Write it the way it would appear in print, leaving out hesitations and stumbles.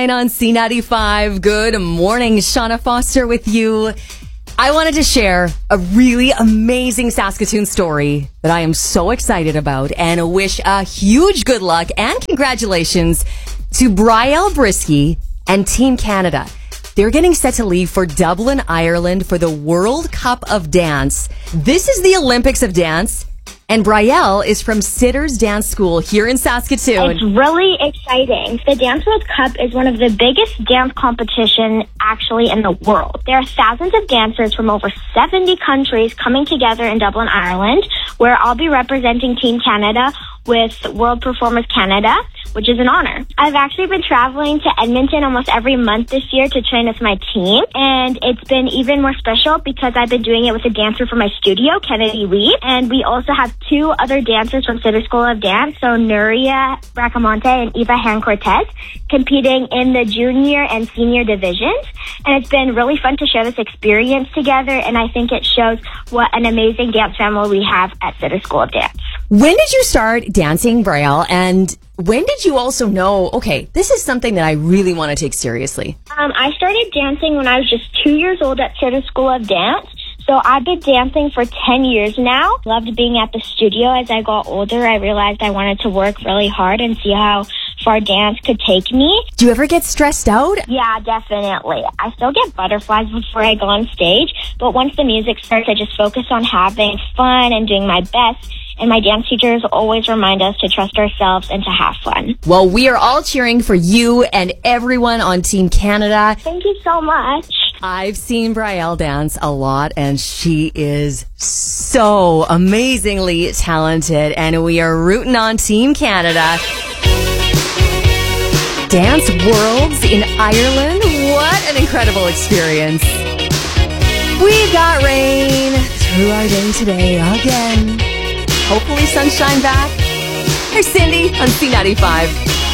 On C95. Good morning. Shauna Foster with you. I wanted to share a really amazing Saskatoon story that I am so excited about and wish a huge good luck and congratulations to Brielle Brisky and Team Canada. They're getting set to leave for Dublin, Ireland for the World Cup of Dance. This is the Olympics of Dance. And Brielle is from Sitters Dance School here in Saskatoon. It's really exciting. The Dance World Cup is one of the biggest dance competition actually in the world. There are thousands of dancers from over 70 countries coming together in Dublin, Ireland, where I'll be representing Team Canada with World Performers Canada, which is an honor. I've actually been traveling to Edmonton almost every month this year to train with my team, and it's been even more special because I've been doing it with a dancer from my studio, Kennedy Lee, and we also have two other dancers from Sitters School of Dance, so Nuria Bracamonte and Eva Han Cortez, competing in the junior and senior divisions, and it's been really fun to share this experience together, and I think it shows what an amazing dance family we have at Sitters School of Dance. When did you start dancing, Brielle? And when did you also know, okay, this is something that I really want to take seriously? I started dancing when I was just 2 years old at Sitters School of Dance. So I've been dancing for 10 years now. Loved being at the studio. As I got older, I realized I wanted to work really hard and see how far dance could take me. Do you ever get stressed out? Yeah, definitely. I still get butterflies before I go on stage, but once the music starts, I just focus on having fun and doing my best. And my dance teachers always remind us to trust ourselves and to have fun. Well, we are all cheering for you and everyone on Team Canada. Thank you so much. I've seen Brielle dance a lot, and she is so amazingly talented, and we are rooting on Team Canada. Dance Worlds in Ireland. What an incredible experience. We got rain through our day today again. Hopefully sunshine back. Here's Cindy on C95.